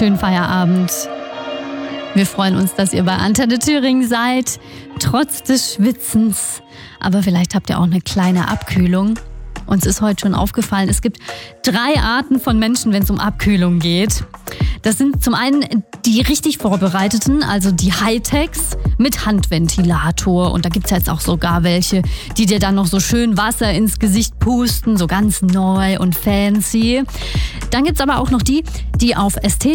schönen Feierabend. Wir freuen uns, dass ihr bei Antenne Thüringen seid, trotz des Schwitzens. Aber vielleicht habt ihr auch eine kleine Abkühlung. Uns ist heute schon aufgefallen, es gibt 3 Arten von Menschen, wenn es um Abkühlung geht. Das sind zum einen die richtig Vorbereiteten, also die Hightechs mit Handventilator. Und da gibt es jetzt auch sogar welche, die dir dann noch so schön Wasser ins Gesicht pusten, so ganz neu und fancy. Dann gibt es aber auch noch die auf Ästhetik